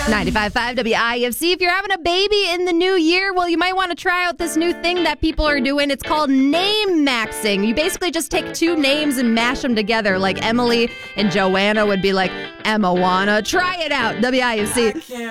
95.5 WIFC. If you're having a baby in the new year, well, you might want to try out this new thing that people are doing. It's called name maxing. You basically just take two names and mash them together. Like Emily and Joanna would be like Emma Wanna. Try it out. WIFC.